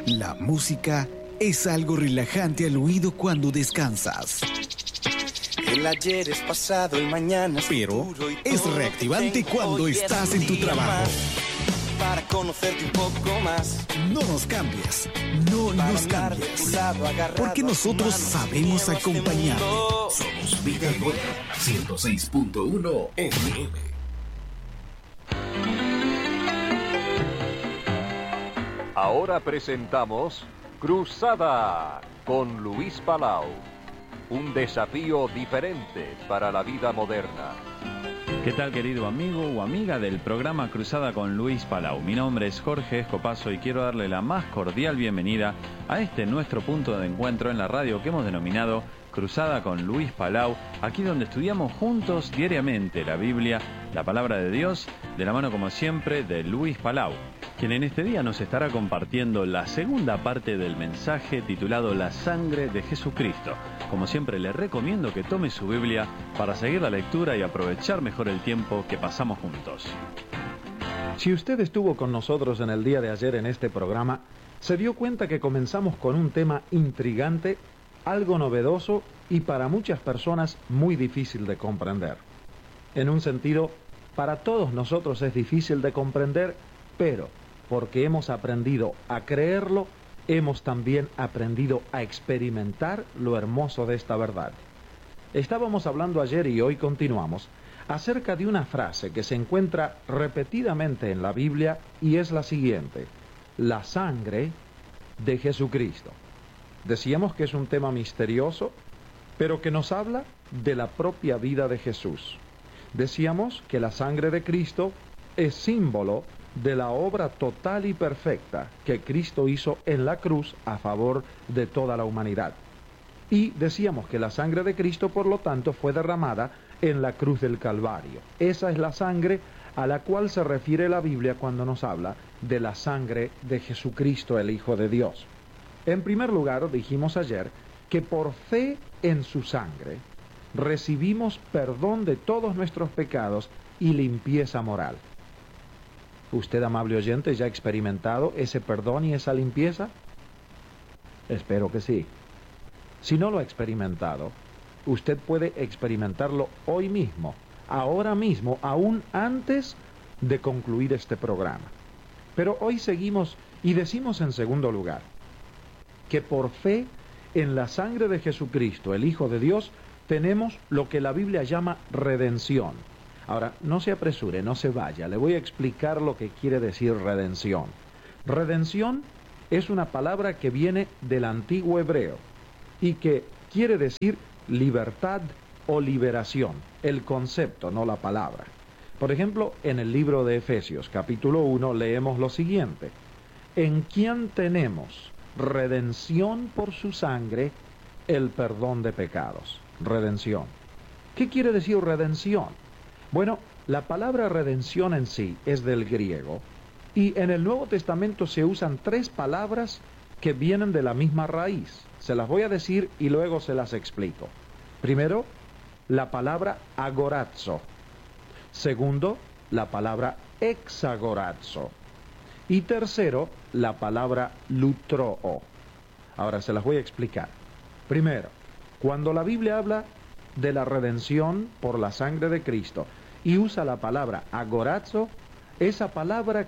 La música es algo relajante al oído cuando descansas. El ayer es pasado, el mañana es Pero futuro y es todo reactivante lo que tengo cuando hoy es estás un en tu día trabajo. más para conocerte un poco más. No nos cambies, no Para nos andar de cambies. tu lado, agarrado Porque a tu nosotros mano, sabemos sin miedo a este acompañarte. mundo. Somos Vida Nueva 106.1 FM. Ahora presentamos Cruzada con Luis Palau. Un desafío diferente para la vida moderna. ¿Qué tal, querido amigo o amiga del programa Cruzada con Luis Palau? Mi nombre es Jorge Escopazo y quiero darle la más cordial bienvenida a este nuestro punto de encuentro en la radio que hemos denominado Cruzada con Luis Palau, aquí donde estudiamos juntos diariamente la Biblia, la palabra de Dios, de la mano como siempre de Luis Palau, quien en este día nos estará compartiendo la segunda parte del mensaje titulado La sangre de Jesucristo. Como siempre, le recomiendo que tome su Biblia para seguir la lectura y aprovechar mejor el tiempo que pasamos juntos. Si usted estuvo con nosotros en el día de ayer en este programa, se dio cuenta que comenzamos con un tema intrigante, algo novedoso y para muchas personas muy difícil de comprender. En un sentido, para todos nosotros es difícil de comprender, pero porque hemos aprendido a creerlo, hemos también aprendido a experimentar lo hermoso de esta verdad. Estábamos hablando ayer y hoy continuamos acerca de una frase que se encuentra repetidamente en la Biblia y es la siguiente: la sangre de Jesucristo. Decíamos que es un tema misterioso, pero que nos habla de la propia vida de Jesús. Decíamos que la sangre de Cristo es símbolo de la obra total y perfecta que Cristo hizo en la cruz a favor de toda la humanidad. Y decíamos que la sangre de Cristo, por lo tanto, fue derramada en la cruz del Calvario. Esa es la sangre a la cual se refiere la Biblia cuando nos habla de la sangre de Jesucristo, el Hijo de Dios. En primer lugar, dijimos ayer que por fe en su sangre recibimos perdón de todos nuestros pecados y limpieza moral. ¿Usted, amable oyente, ya ha experimentado ese perdón y esa limpieza? Espero que sí. Si no lo ha experimentado, usted puede experimentarlo hoy mismo, ahora mismo, aún antes de concluir este programa. Pero hoy seguimos y decimos en segundo lugar que por fe en la sangre de Jesucristo, el Hijo de Dios, tenemos lo que la Biblia llama redención. Ahora, no se apresure, no se vaya, le voy a explicar lo que quiere decir redención. Redención es una palabra que viene del antiguo hebreo y que quiere decir libertad o liberación, el concepto, no la palabra. Por ejemplo, en el libro de Efesios, capítulo 1, leemos lo siguiente: en quien tenemos redención por su sangre, el perdón de pecados. Redención. ¿Qué quiere decir redención? Bueno, la palabra redención en sí es del griego y en el Nuevo Testamento se usan tres palabras que vienen de la misma raíz. Se las voy a decir y luego se las explico. Primero, la palabra agorazo. Segundo, la palabra exagorazo. Y tercero, la palabra lutroo. Ahora se las voy a explicar. Primero, cuando la Biblia habla de la redención por la sangre de Cristo y usa la palabra agorazo, esa palabra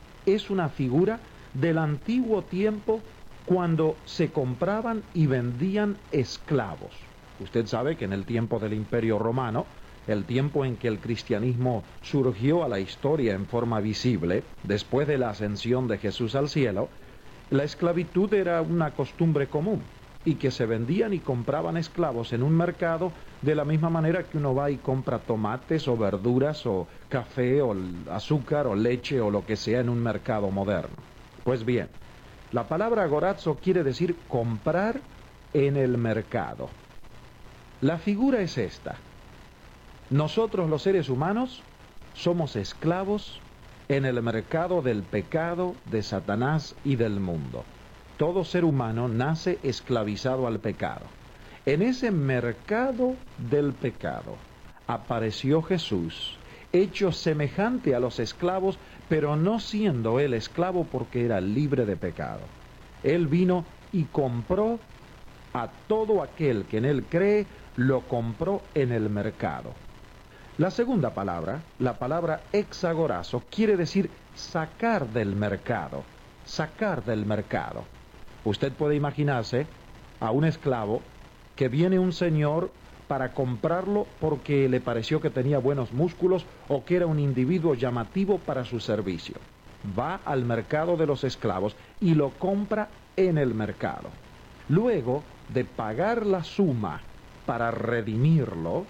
es una figura del antiguo tiempo cuando se compraban y vendían esclavos. Usted sabe que en el tiempo del Imperio Romano, el tiempo en que el cristianismo surgió a la historia en forma visible, después de la ascensión de Jesús al cielo, la esclavitud era una costumbre común y que se vendían y compraban esclavos en un mercado de la misma manera que uno va y compra tomates o verduras o café o azúcar o leche o lo que sea en un mercado moderno. Pues bien, la palabra agorazo quiere decir comprar en el mercado. La figura es esta. Nosotros los seres humanos somos esclavos en el mercado del pecado, de Satanás y del mundo. Todo ser humano nace esclavizado al pecado. En ese mercado del pecado apareció Jesús, hecho semejante a los esclavos, pero no siendo él esclavo porque era libre de pecado. Él vino y compró a todo aquel que en Él cree, lo compró en el mercado. La segunda palabra, la palabra exagorazo, quiere decir sacar del mercado. Sacar del mercado. Usted puede imaginarse a un esclavo que viene un señor para comprarlo porque le pareció que tenía buenos músculos o que era un individuo llamativo para su servicio. Va al mercado de los esclavos y lo compra en el mercado. Luego de pagar la suma para redimirlo,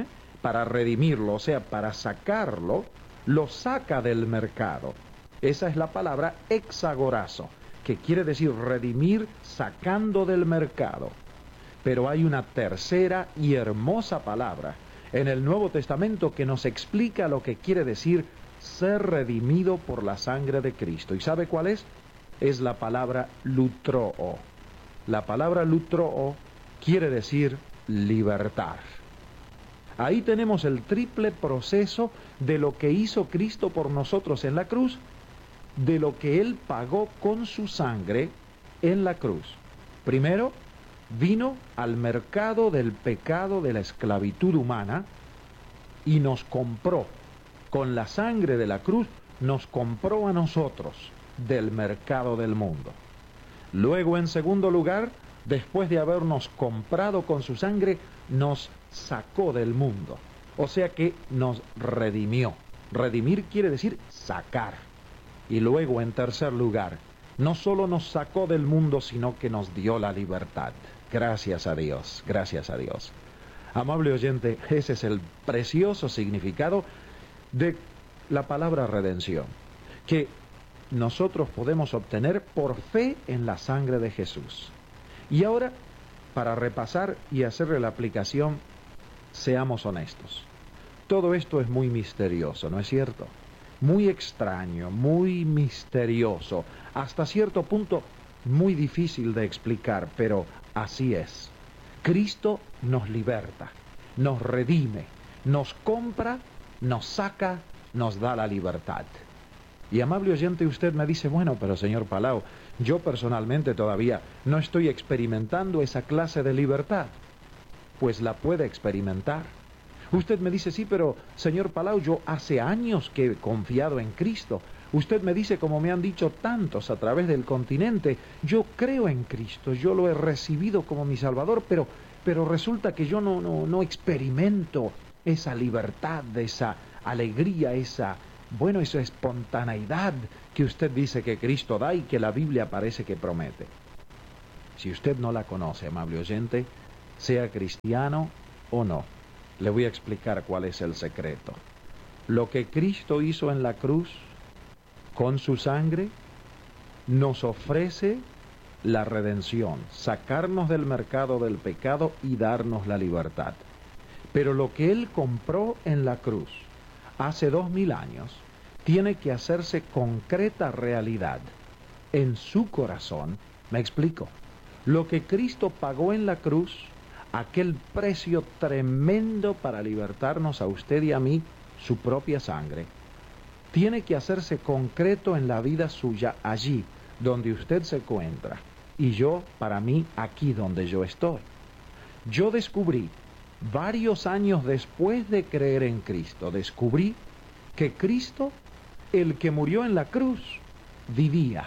o sea, para sacarlo, lo saca del mercado. Esa es la palabra exagorazo, que quiere decir redimir sacando del mercado. Pero hay una tercera y hermosa palabra en el Nuevo Testamento que nos explica lo que quiere decir ser redimido por la sangre de Cristo. ¿Y sabe cuál es? Es la palabra lutroo. La palabra lutroo quiere decir libertar. Ahí tenemos el triple proceso de lo que hizo Cristo por nosotros en la cruz, de lo que Él pagó con su sangre en la cruz. Primero, vino al mercado del pecado de la esclavitud humana y nos compró. Con la sangre de la cruz nos compró a nosotros del mercado del mundo. Luego, en segundo lugar, después de habernos comprado con su sangre, nos sacó del mundo. O sea que nos redimió. Redimir quiere decir sacar. Y luego, en tercer lugar, no solo nos sacó del mundo, sino que nos dio la libertad. Gracias a Dios, gracias a Dios. Amable oyente, ese es el precioso significado de la palabra redención, que nosotros podemos obtener por fe en la sangre de Jesús. Y ahora, para repasar y hacerle la aplicación, seamos honestos. Todo esto es muy misterioso, ¿no es cierto? Muy extraño, muy misterioso, hasta cierto punto muy difícil de explicar, pero así es. Cristo nos liberta, nos redime, nos compra, nos saca, nos da la libertad. Y amable oyente, usted me dice, bueno, pero señor Palau, yo personalmente todavía no estoy experimentando esa clase de libertad. Pues la puede experimentar. Usted me dice, sí, pero señor Palau, yo hace años que he confiado en Cristo. Usted me dice, como me han dicho tantos a través del continente, yo creo en Cristo, yo lo he recibido como mi Salvador, pero resulta que yo no experimento esa libertad, esa alegría, esa espontaneidad que usted dice que Cristo da y que la Biblia parece que promete. Si usted no la conoce, amable oyente, sea cristiano o no, le voy a explicar cuál es el secreto. Lo que Cristo hizo en la cruz, con su sangre, nos ofrece la redención, sacarnos del mercado del pecado y darnos la libertad. Pero lo que Él compró en la cruz, hace 2000 años, tiene que hacerse concreta realidad en su corazón. Me explico. Lo que Cristo pagó en la cruz, aquel precio tremendo para libertarnos a usted y a mí, su propia sangre, tiene que hacerse concreto en la vida suya allí donde usted se encuentra y yo, para mí, aquí donde yo estoy. Yo descubrí, varios años después de creer en Cristo, descubrí que Cristo, el que murió en la cruz, vivía.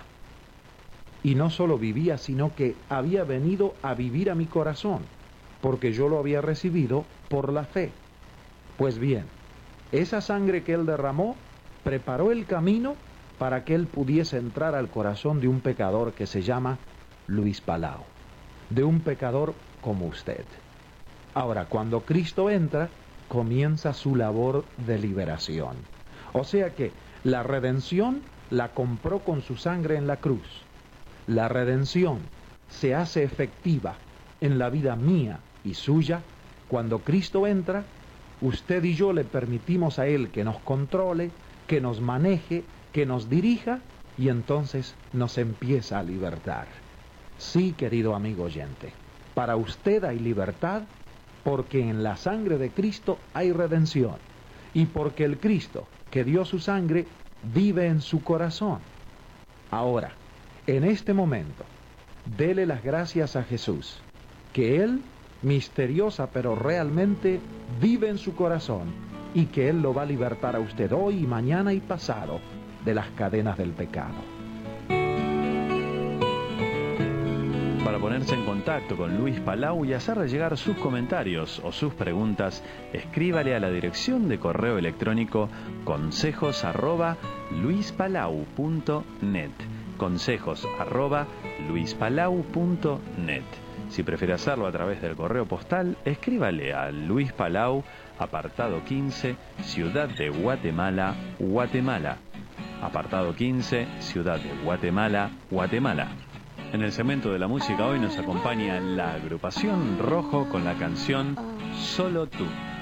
Y no solo vivía, sino que había venido a vivir a mi corazón, porque yo lo había recibido por la fe. Pues bien, esa sangre que Él derramó preparó el camino para que Él pudiese entrar al corazón de un pecador que se llama Luis Palau, de un pecador como usted. Ahora, cuando Cristo entra, comienza su labor de liberación. O sea que la redención la compró con su sangre en la cruz. La redención se hace efectiva en la vida mía y suya cuando Cristo entra. Usted y yo le permitimos a Él que nos controle, que nos maneje, que nos dirija, y entonces nos empieza a libertar. Sí, querido amigo oyente, para usted hay libertad porque en la sangre de Cristo hay redención y porque el Cristo que dio su sangre vive en su corazón. Ahora, en este momento, dele las gracias a Jesús, que Él, misteriosa pero realmente, vive en su corazón y que Él lo va a libertar a usted hoy y mañana y pasado de las cadenas del pecado. Para ponerse en contacto con Luis Palau y hacerle llegar sus comentarios o sus preguntas, escríbale a la dirección de correo electrónico consejos@luispalau.net. consejos@luispalau.net. Si prefiere hacerlo a través del correo postal, escríbale a Luis Palau, apartado 15, Ciudad de Guatemala, Guatemala. Apartado 15, Ciudad de Guatemala, Guatemala. En el segmento de la música hoy nos acompaña la agrupación Rojo con la canción Solo Tú.